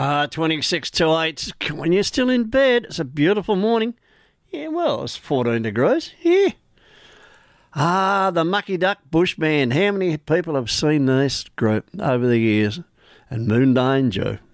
26 to 8. When you're still in bed, it's a beautiful morning. Yeah, well, it's 14 degrees. Yeah. The Mucky Duck Bush Band. How many people have seen this group over the years? And Moondane Joe.